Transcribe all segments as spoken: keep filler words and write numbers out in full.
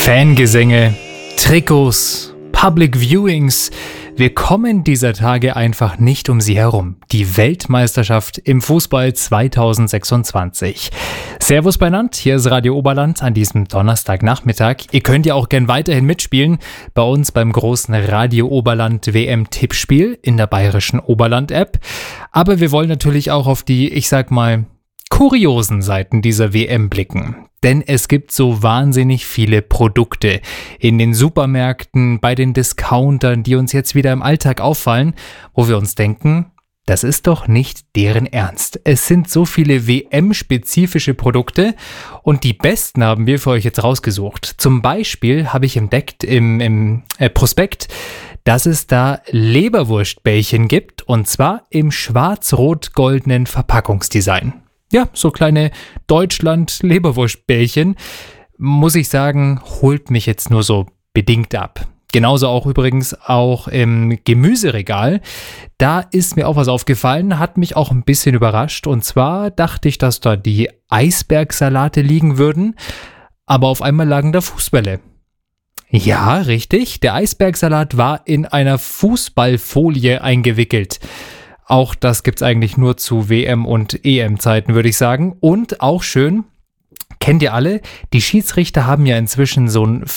Fangesänge, Trikots, Public Viewings. Wir kommen dieser Tage einfach nicht um sie herum. Die Weltmeisterschaft im Fußball zwanzig sechsundzwanzig. Servus beinand, hier ist Radio Oberland an diesem Donnerstagnachmittag. Ihr könnt ja auch gern weiterhin mitspielen bei uns beim großen Radio Oberland W M-Tippspiel in der bayerischen Oberland-App. Aber wir wollen natürlich auch auf die, ich sag mal, kuriosen Seiten dieser W M blicken. Denn es gibt so wahnsinnig viele Produkte in den Supermärkten, bei den Discountern, die uns jetzt wieder im Alltag auffallen, wo wir uns denken, das ist doch nicht deren Ernst. Es sind so viele W M-spezifische Produkte und die besten haben wir für euch jetzt rausgesucht. Zum Beispiel habe ich entdeckt im, im äh, Prospekt, dass es da Leberwurstbällchen gibt und zwar im schwarz-rot-goldenen Verpackungsdesign. Ja, so kleine Deutschland-Leberwurstbällchen, muss ich sagen, holt mich jetzt nur so bedingt ab. Genauso auch übrigens auch im Gemüseregal. Da ist mir auch was aufgefallen, hat mich auch ein bisschen überrascht. Und zwar dachte ich, dass da die Eisbergsalate liegen würden, aber auf einmal lagen da Fußbälle. Ja, richtig, der Eisbergsalat war in einer Fußballfolie eingewickelt. Auch das gibt's eigentlich nur zu W M- und E M-Zeiten, würde ich sagen. Und auch schön, kennt ihr alle, die Schiedsrichter haben ja inzwischen so ein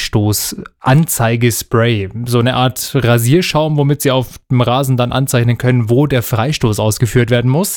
Freistoß-Anzeigespray. So eine Art Rasierschaum, womit sie auf dem Rasen dann anzeichnen können, wo der Freistoß ausgeführt werden muss.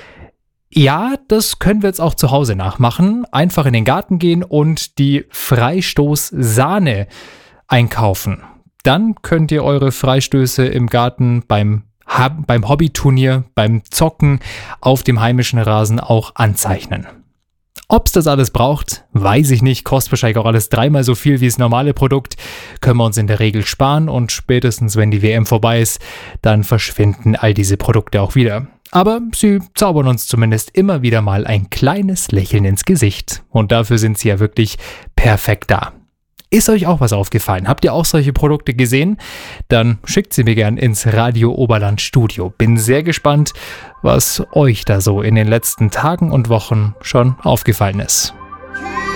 Ja, das können wir jetzt auch zu Hause nachmachen. Einfach in den Garten gehen und die Freistoß-Sahne einkaufen. Dann könnt ihr eure Freistöße im Garten beim beim Hobbyturnier, beim Zocken auf dem heimischen Rasen auch anzeichnen. Ob es das alles braucht, weiß ich nicht. Kostet wahrscheinlich auch alles dreimal so viel wie das normale Produkt. Können wir uns in der Regel sparen und spätestens, wenn die W M vorbei ist, dann verschwinden all diese Produkte auch wieder. Aber sie zaubern uns zumindest immer wieder mal ein kleines Lächeln ins Gesicht. Und dafür sind sie ja wirklich perfekt da. Ist euch auch was aufgefallen? Habt ihr auch solche Produkte gesehen? Dann schickt sie mir gern ins Radio Oberland Studio. Bin sehr gespannt, was euch da so in den letzten Tagen und Wochen schon aufgefallen ist.